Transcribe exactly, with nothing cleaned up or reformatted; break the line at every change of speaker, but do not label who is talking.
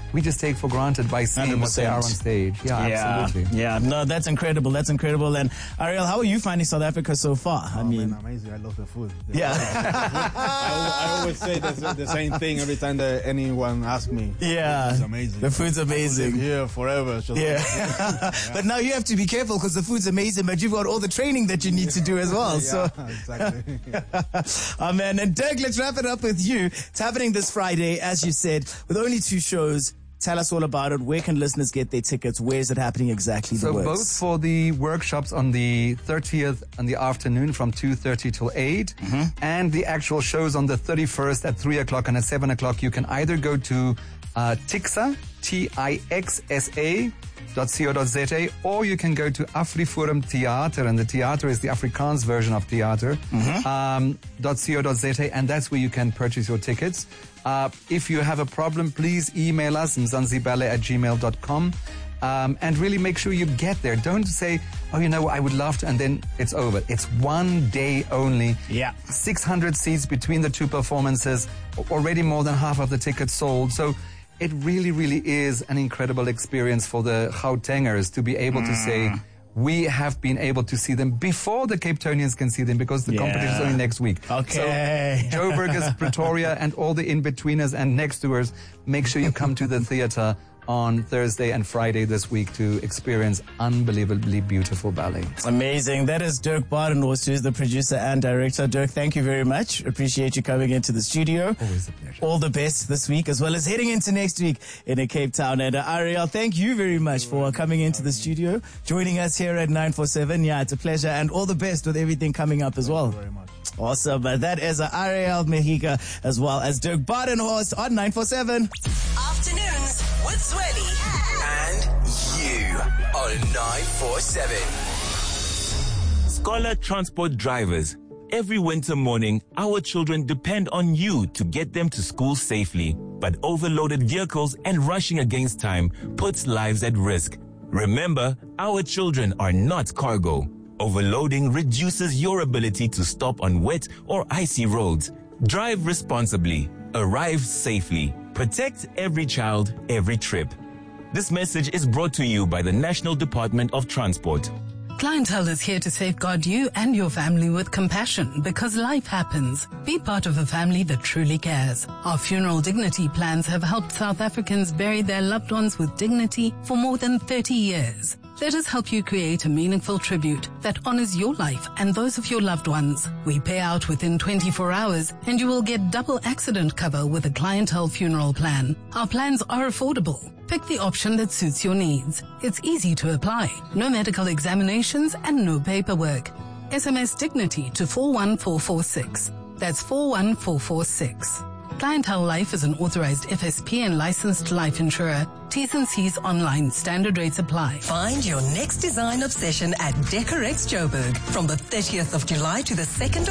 we just take for granted by seeing what they are on stage. Yeah,
yeah,
absolutely.
Yeah, no, that's incredible. That's incredible. And Ariel, how are you finding South Africa so far?
Oh,
I mean,
man, amazing. I love the food. The
yeah.
I, I always say the, the same thing every time that anyone asks me.
Yeah.
It's amazing.
The food's amazing.
Here forever. Just
yeah. yeah. But now you have to be careful because the food's amazing, but you've got all the training that you need to do as well.
Yeah,
so.
exactly.
Oh, man. And Dirk, let's wrap it up with you. It's happening this Friday, as you said, with only two shows. Tell us all about it. Where can listeners get their tickets? Where is it happening exactly?
So both for the workshops on the thirtieth in the afternoon from two thirty till eight, mm-hmm. and the actual shows on the thirty-first at three o'clock and at seven o'clock. You can either go to uh, Tixsa, T I X S A, dot co dot za, or you can go to Afriforum Theater, and the theater is the Afrikaans version of theater, mm-hmm. um, dot co dot za, and that's where you can purchase your tickets. Uh, if you have a problem, please email us, mzanzibale at gmail dot com, um, and really make sure you get there. Don't say, oh, you know, I would love to, and then it's over. It's one day only.
Yeah.
six hundred seats between the two performances, already more than half of the tickets sold. So it really, really is an incredible experience for the Gautengers to be able mm. to say, we have been able to see them before the Cape Townians can see them, because the yeah. competition is only next week.
Okay.
So Joburgers, Pretoria, and all the in-betweeners and next-doers, make sure you come to the theater on Thursday and Friday this week to experience unbelievably beautiful ballet.
Amazing. That is Dirk Badenhorst, who is the producer and director. Dirk, thank you very much. Appreciate you coming into the studio.
Always a pleasure.
All the best this week, as well as heading into next week in a Cape Town. And uh, Ariel, thank you very much for coming into the studio, joining us here at nine forty-seven. Yeah, it's a pleasure, and all the best with everything coming up as well.
Thank you very much.
Awesome. Uh, that is uh, Ariel Mehiga, as well as Dirk Badenhorst on nine forty-seven.
Afternoons with Zweli
and you on nine forty-seven.
Scholar Transport drivers, every winter morning, our children depend on you to get them to school safely. But overloaded vehicles and rushing against time puts lives at risk. Remember, our children are not cargo. Overloading reduces your ability to stop on wet or icy roads. Drive responsibly. Arrive safely. Protect every child, every trip. This message is brought to you by the National Department of Transport.
Clientele is here to safeguard you and your family with compassion, because life happens. Be part of a family that truly cares. Our funeral dignity plans have helped South Africans bury their loved ones with dignity for more than thirty years. Let us help you create a meaningful tribute that honors your life and those of your loved ones. We pay out within twenty-four hours, and you will get double accident cover with a clientele funeral plan. Our plans are affordable. Pick the option that suits your needs. It's easy to apply. No medical examinations and no paperwork. S M S Dignity to four one four four six. That's four one four four six. Clientele Life is an authorized F S P and licensed life insurer. T's and C's online. Standard rates apply.
Find your next design obsession at Decorex Joburg from the thirtieth of July to the second